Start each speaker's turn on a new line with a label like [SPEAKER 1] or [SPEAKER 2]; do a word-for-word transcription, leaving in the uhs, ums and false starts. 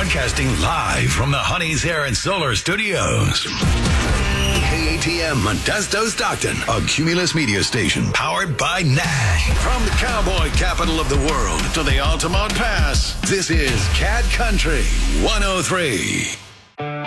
[SPEAKER 1] Broadcasting live from the Honey's Hair and Solar Studios. K A T M Modesto Stockton, a Cumulus media station powered by Nash. From the cowboy capital of the world to the Altamont Pass, this is Cat Country one oh three.